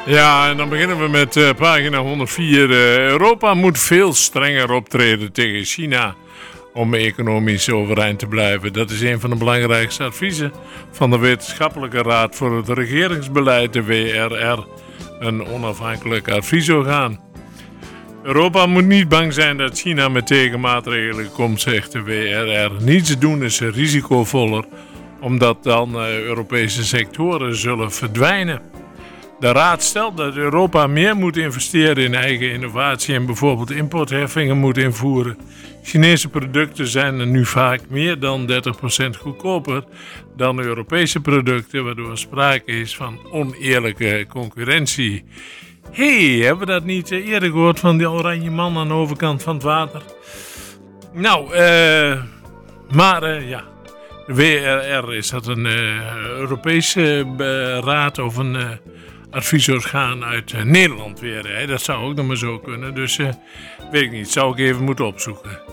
Ja, en dan beginnen we met pagina 104. Europa moet veel strenger optreden tegen China om economisch overeind te blijven. Dat is een van de belangrijkste adviezen van de Wetenschappelijke Raad voor het Regeringsbeleid, de WRR, een onafhankelijk adviesorgaan. Europa moet niet bang zijn dat China met tegenmaatregelen komt, zegt de WRR. Niets doen is risicovoller, omdat dan Europese sectoren zullen verdwijnen. De Raad stelt dat Europa meer moet investeren in eigen innovatie en bijvoorbeeld importheffingen moet invoeren. Chinese producten zijn er nu vaak meer dan 30% goedkoper dan Europese producten, waardoor sprake is van oneerlijke concurrentie. Hebben we dat niet eerder gehoord van die oranje man aan de overkant van het water? Nou, ja. De WRR, is dat een Europese raad of een adviesorgaan uit Nederland weer? Hè? Dat zou ook nog maar zo kunnen, dus weet ik niet. Zou ik even moeten opzoeken.